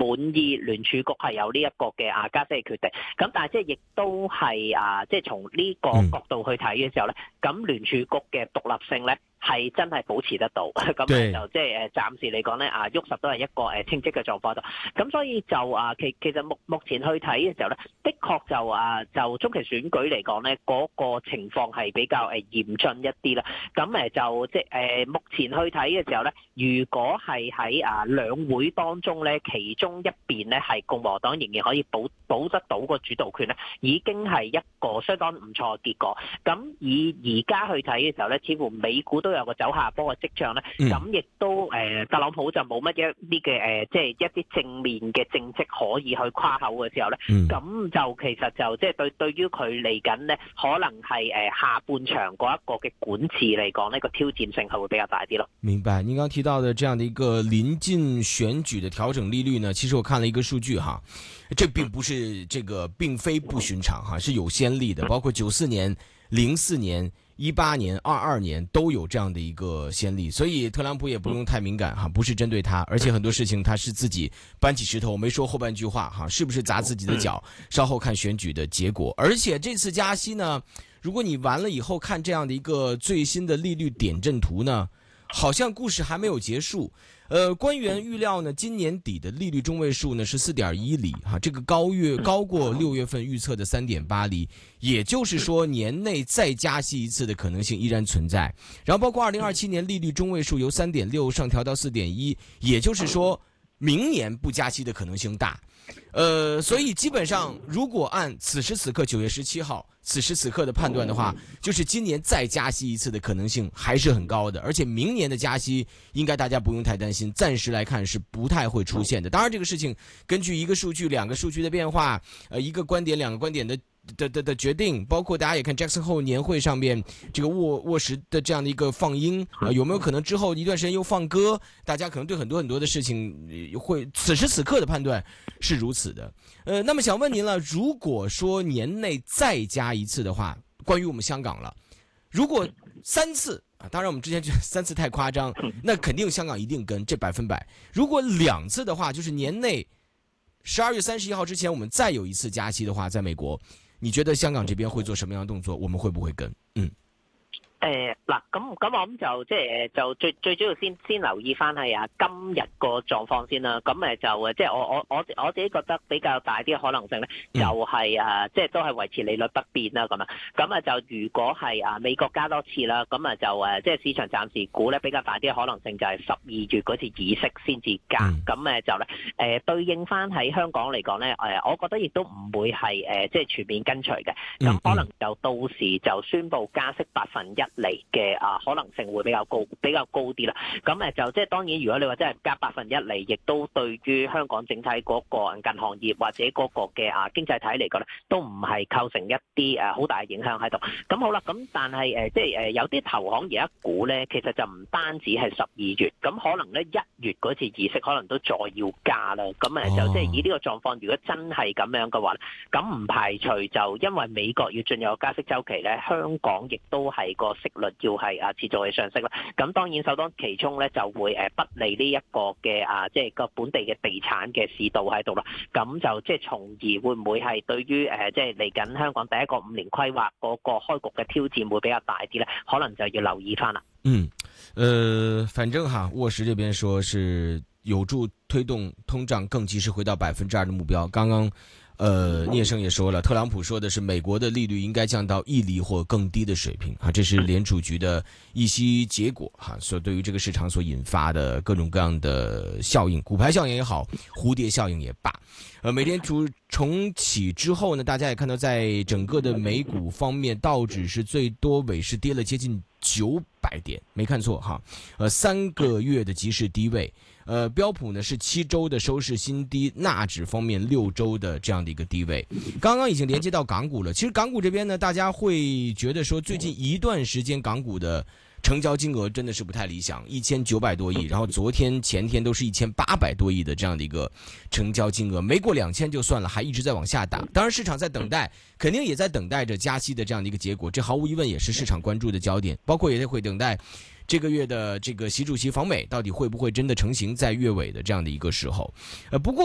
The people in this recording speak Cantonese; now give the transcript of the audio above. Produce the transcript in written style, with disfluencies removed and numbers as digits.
滿意聯儲局係有呢一個嘅加息嘅決定。咁但係即係亦都係即係從呢個角度去睇嘅時候咧，咁聯儲局嘅獨立性咧係真係保持得到。咁就即係暫時嚟講咧喐實都係一個清晰嘅狀況度。咁所以就其實目前去睇嘅時候咧，的確就中期選舉嚟講咧，嗰個情況係比較嚴峻一啲啦。咁就即係目前去睇嘅時候咧，如果係喺兩會當中咧，其中一邊咧係共和黨仍然可以保得到個主導權咧，已經係一個相當唔錯嘅結果。咁以而家去睇嘅時候咧，似乎美股都有個走下坡嘅跡象咧。咁亦都特朗普就冇乜一啲嘅即係一啲正面嘅政績可以去誇口嘅時候咧，咁就其實就即係對於佢嚟緊咧，可能係下半場嗰一個嘅管治嚟講呢個挑戰性係會比較大啲咯。 明白，您剛提到的這樣的一個臨近選舉的調整利率呢，其實我看了一個數據哈，這並不是並非不尋常哈，是有先例的，包括94年、04年、18年、22年都有這樣的一個先例，所以特朗普也不用太敏感哈，不是針對他，而且很多事情他是自己搬起石頭，沒說後半句話哈，是不是砸自己的腳，稍後看選舉的結果。而且這次加息呢，如果你完了以後看這樣的一個最新的利率點陣圖呢，好像故事還沒有結束。官員預料呢，今年底的利率中位數呢是4.1厘哈，這個高過6月份預測的3.8厘，也就是說年內再加息一次的可能性依然存在。然後包括2027年利率中位數由3.6上調到4.1，也就是說明年不加息的可能性大。所以基本上如果按此時此刻9月17號此時此刻的判斷的話，就是今年再加息一次的可能性還是很高的，而且明年的加息應該大家不用太擔心，暫時來看是不太會出現的。當然這個事情根據一個數據兩個數據的變化，一個觀點兩個觀點的決定，包括大家也看 Jackson Hole 年會上面這個握實的這樣的一個放音，有沒有可能之後一段時間又放歌？大家可能對很多的事情會此時此刻的判斷是如此的。那麼想問您了，如果說年內再加一次的話，關於我們香港了，如果3次啊，當然我們之前覺得3次太誇張，那肯定香港一定跟這100%。如果2次的話，就是年內12月31號之前我們再有一次加息的話，在美國。你覺得香港這邊會做什麼樣的動作？我們會不會跟？ 嗱，咁我諗就即係就最主要先留意翻係今日個狀況先啦。咁就即係我自己覺得比較大啲嘅可能性咧，就係即係都係維持利率不變啦。咁就如果係美國加多次啦，咁就即係市場暫時估咧比較大啲嘅可能性就係12月嗰次議息先至加。咁就咧對應翻喺香港嚟講咧，我覺得亦都唔會係即係全面跟隨嘅。咁可能就到時就宣布加息1%嚟嘅可能性會比較高啲啦。咁就即係當然，如果你話真係加1%嚟，亦都對於香港整體嗰個銀行業或者嗰個嘅經濟體嚟講咧，都唔係構成一啲好大嘅影響喺度。咁好啦，咁但係即係有啲投行而家估咧，其實就唔單止係12月，咁可能咧1月嗰次議息可能都再要加啦。咁就即係以呢個狀況，如果真係咁樣嘅話，咁唔排除就因為美國要進入加息週期咧，香港亦都係個息率要係持續嘅上升啦。咁當然首當其衝咧就會不利呢一個嘅即係個本地嘅地產嘅市道喺度啦。咁就即係從而會唔會係對於即係嚟緊香港第一個5年規劃嗰個開局嘅挑戰會比較大啲咧？可能就要留意翻啦。 反正沃什這邊說是有助推動通脹更及時回到2%的目標。剛剛聶生也說了，特朗普說的是美國的利率應該降到1厘或更低的水平啊，這是聯儲局的議息結果哈，所對於這個市場所引發的各種各樣的效應，骨牌效應也好，蝴蝶效應也罷，美聯儲重啟之後呢，大家也看到在整個的美股方面，道指是最多尾市跌了接近900點，沒看錯哈，3個月的即市低位。標普呢是7周的收市新低，納指方面6周的這樣的一個低位。剛剛已經連接到港股了，其實港股這邊呢，大家會覺得說最近一段時間港股的成交金額真的是不太理想，1900多億，然後昨天前天都是1800多億的這樣的一個成交金額，沒過2000就算了，還一直在往下打。當然市場在等待，肯定也在等待着加息的這樣的一個結果，這毫無疑問也是市場關注的焦點，包括也會等待這個月的這個習主席訪美到底會不會真的成行在月尾的這樣的一個時候。不過